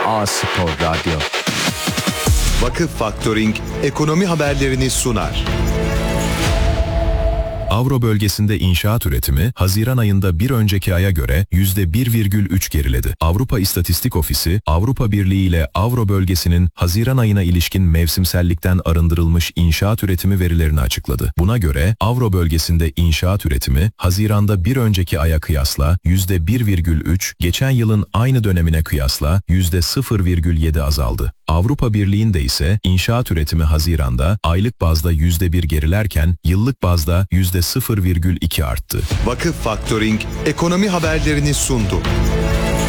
A-Spor Radyo. Vakıf Faktöring ekonomi haberlerini sunar. Avro bölgesinde inşaat üretimi, Haziran ayında bir önceki aya göre %1,3 geriledi. Avrupa İstatistik Ofisi, Avrupa Birliği ile Avro bölgesinin Haziran ayına ilişkin mevsimsellikten arındırılmış inşaat üretimi verilerini açıkladı. Buna göre Avro bölgesinde inşaat üretimi, Haziran'da bir önceki aya kıyasla %1,3, geçen yılın aynı dönemine kıyasla %0,7 azaldı. Avrupa Birliği'nde ise inşaat üretimi Haziran'da aylık bazda %1 gerilerken yıllık bazda %0,2 arttı. Vakıf Faktöring ekonomi haberlerini sundu.